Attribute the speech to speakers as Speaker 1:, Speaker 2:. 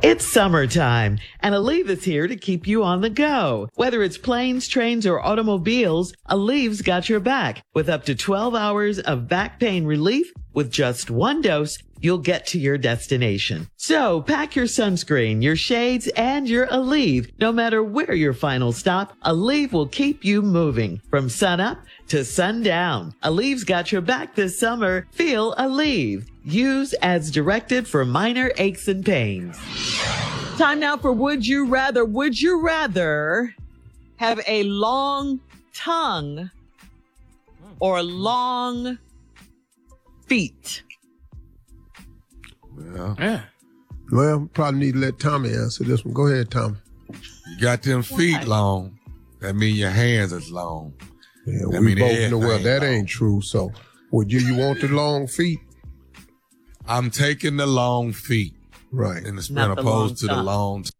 Speaker 1: It's summertime, and Aleve is here to keep you on the go. Whether it's planes, trains, or automobiles, Aleve's got your back. With up to 12 hours of back pain relief, with just one dose, you'll get to your destination. So pack your sunscreen, your shades, and your Aleve. No matter where your final stop, Aleve will keep you moving from sun up to sundown. Aleve's got your back this summer. Feel Aleve. Use as directed for minor aches and pains. Time now for Would You Rather. Would you rather have a long tongue or long feet?
Speaker 2: Well, probably need to let Tommy answer this one. Go ahead, Tommy.
Speaker 3: You got them feet long. That mean your hands is long.
Speaker 2: Yeah,
Speaker 3: That
Speaker 2: we
Speaker 3: mean
Speaker 2: both know well
Speaker 3: everything
Speaker 2: that
Speaker 3: long.
Speaker 2: ain't true. So, would you want the long feet?
Speaker 3: I'm taking the long feet.
Speaker 2: Right.
Speaker 3: In the spread
Speaker 1: Not the long
Speaker 3: opposed to the
Speaker 1: tongue.
Speaker 3: long